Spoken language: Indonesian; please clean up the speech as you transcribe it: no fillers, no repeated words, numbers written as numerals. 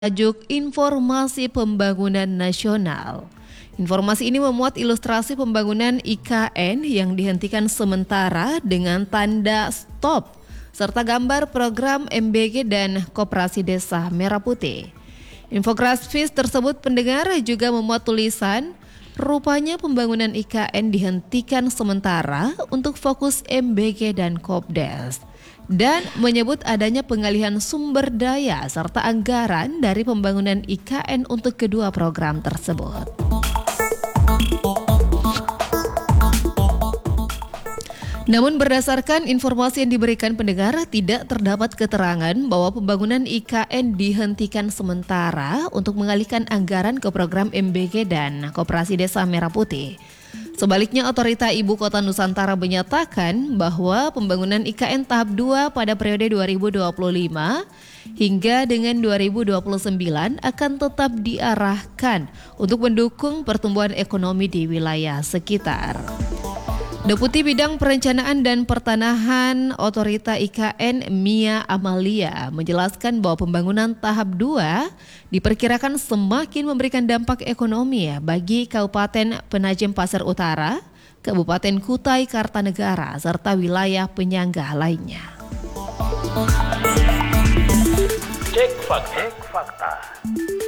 Tajuk Informasi Pembangunan Nasional. Informasi ini memuat ilustrasi pembangunan IKN yang dihentikan sementara dengan tanda stop, serta gambar program MBG dan Koperasi Desa Merah Putih. Infografis tersebut pendengar juga memuat tulisan, rupanya pembangunan IKN dihentikan sementara untuk fokus MBG dan Kopdes. Dan menyebut adanya pengalihan sumber daya serta anggaran dari pembangunan IKN untuk kedua program tersebut. Namun berdasarkan informasi yang diberikan pendengar, tidak terdapat keterangan bahwa pembangunan IKN dihentikan sementara untuk mengalihkan anggaran ke program MBG dan Koperasi Desa Merah Putih. Sebaliknya, Otorita Ibu Kota Nusantara menyatakan bahwa pembangunan IKN tahap 2 pada periode 2025 hingga dengan 2029 akan tetap diarahkan untuk mendukung pertumbuhan ekonomi di wilayah sekitar. Deputi Bidang Perencanaan dan Pertanahan Otorita IKN Mia Amalia menjelaskan bahwa pembangunan tahap 2 diperkirakan semakin memberikan dampak ekonomi bagi Kabupaten Penajem Pasir Utara, Kabupaten Kutai Kartanegara, serta wilayah penyangga lainnya. Cek fakta.